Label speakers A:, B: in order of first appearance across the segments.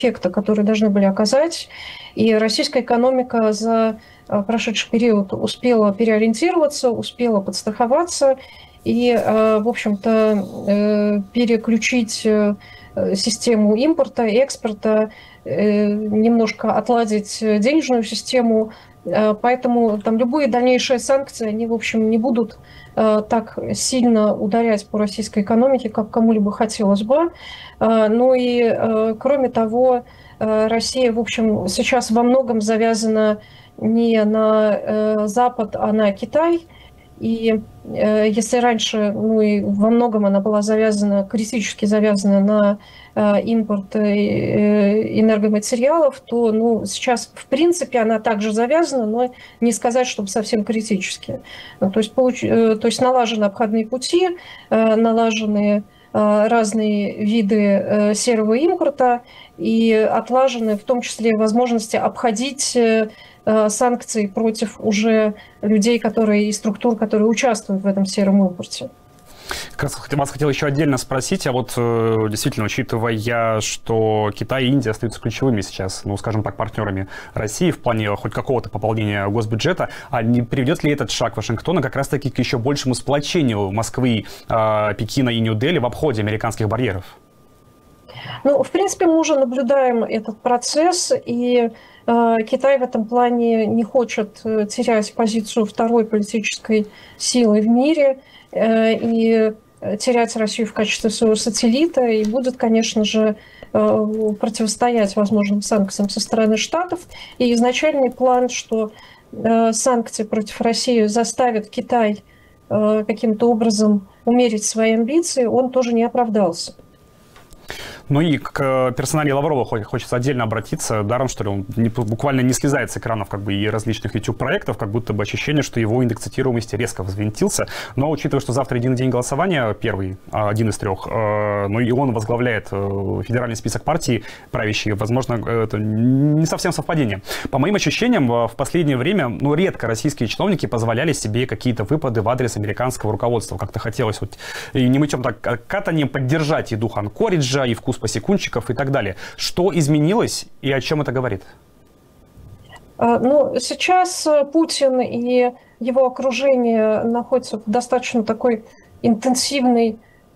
A: эффекта, который должны были оказать. И российская экономика за прошедший период успела переориентироваться, успела подстраховаться и, в общем-то, переключить систему импорта, экспорта, немножко отладить денежную систему. Поэтому там любые дальнейшие санкции, они, в общем, не будут так сильно ударять по российской экономике, как кому-либо хотелось бы. Ну и, кроме того, Россия, в общем, сейчас во многом завязана не на Запад, а на Китай. И если раньше, ну и во многом она была завязана, критически завязана на импорт энергоматериалов, то сейчас, в принципе, она также завязана, но не сказать, чтобы совсем критически. То есть налажены обходные пути, налажены разные виды серого импорта и отлажены в том числе возможности обходить санкции против уже людей, которые и структур, которые участвуют в этом сером импорте.
B: Как раз вас хотел еще отдельно спросить, а вот действительно, учитывая, что Китай и Индия остаются ключевыми сейчас, ну, скажем так, партнерами России в плане хоть какого-то пополнения госбюджета, а не приведет ли этот шаг Вашингтона как раз-таки к еще большему сплочению Москвы, Пекина и Нью-Дели в обходе американских барьеров?
A: Ну, в принципе, мы уже наблюдаем этот процесс, и Китай в этом плане не хочет терять позицию второй политической силы в мире и терять Россию в качестве своего сателлита, и будет, конечно же, противостоять возможным санкциям со стороны Штатов. И изначальный план, что санкции против России заставят Китай каким-то образом умерить свои амбиции, он тоже не оправдался.
B: Ну и к персонале Лаврова хочется отдельно обратиться. Даром, что ли, он буквально не слезает с экранов как бы и различных YouTube-проектов, как будто бы ощущение, что его индекс цитируемости резко взвинтился. Но учитывая, что завтра единый день голосования, первый, один из трех, ну и он возглавляет федеральный список партии правящей, возможно, это не совсем совпадение. По моим ощущениям, в последнее время, ну, редко российские чиновники позволяли себе какие-то выпады в адрес американского руководства. Как-то хотелось вот и не мытьем так катанием поддержать и дух Анкориджа, и вкус посекунчиков и так далее. Что изменилось и о чем это говорит?
A: Ну, сейчас Путин и его окружение находятся в достаточно такой интенсивной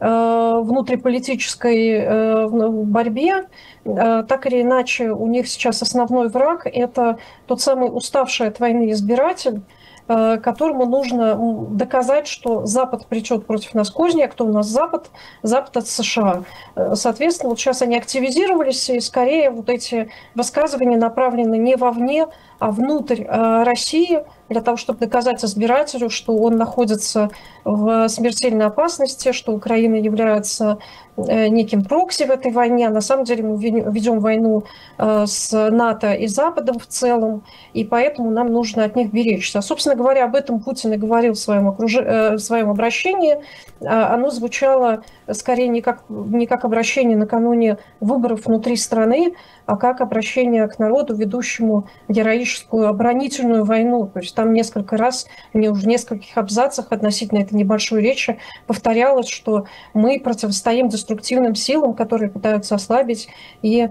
A: внутриполитической борьбе. Так или иначе, у них сейчас основной враг – это тот самый уставший от войны избиратель, которому нужно доказать, что Запад пречет против нас козни, а кто у нас Запад? Запад от США. Соответственно, вот сейчас они активизировались, и скорее вот эти высказывания направлены не вовне, а внутрь России, для того, чтобы доказать избирателю, что он находится в смертельной опасности, что Украина является неким прокси в этой войне. А на самом деле мы ведем войну с НАТО и Западом в целом, и поэтому нам нужно от них беречься. Собственно говоря, об этом Путин и говорил в своем обращении. Оно звучало скорее не как обращение накануне выборов внутри страны, а как обращение к народу, ведущему героическую оборонительную войну. То есть там несколько раз, мне уже в нескольких абзацах относительно этой небольшой речи повторялось, что мы противостоим деструктивным силам, которые пытаются ослабить и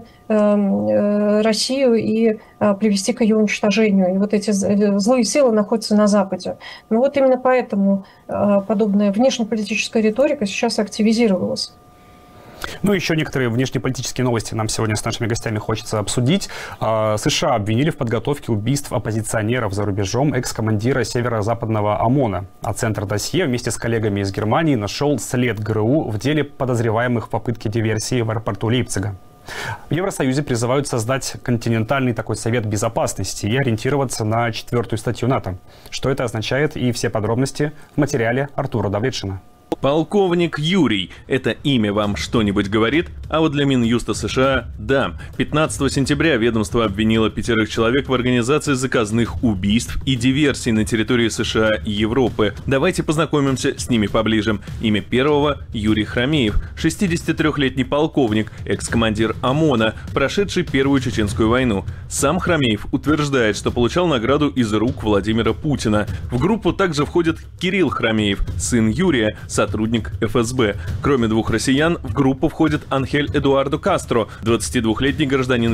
A: Россию и привести к ее уничтожению. И вот эти злые силы находятся на Западе. Ну вот именно поэтому подобная внешнеполитическая риторика сейчас активизировалась.
B: Ну, еще некоторые внешнеполитические новости нам сегодня с нашими гостями хочется обсудить. США обвинили в подготовке убийств оппозиционеров за рубежом экс-командира северо-западного ОМОНа. А Центр досье вместе с коллегами из Германии нашел след ГРУ в деле подозреваемых в попытке диверсии в аэропорту Лейпцига. В Евросоюзе призывают создать континентальный такой совет безопасности и ориентироваться на 4-ю статью НАТО. Что это означает и все подробности в материале Артура Давлетшина.
C: Полковник Юрий. Это имя вам что-нибудь говорит? А вот для Минюста США – да. 15 сентября ведомство обвинило 5 человек в организации заказных убийств и диверсий на территории США и Европы. Давайте познакомимся с ними поближе. Имя первого – Юрий Хромеев, 63-летний полковник, экс-командир ОМОНа, прошедший Первую Чеченскую войну. Сам Хромеев утверждает, что получал награду из рук Владимира Путина. В группу также входит Кирилл Хромеев, сын Юрия, сотрудник ФСБ. Кроме двух россиян, в группу входит Анхель Эдуардо Кастро, 22-летний гражданин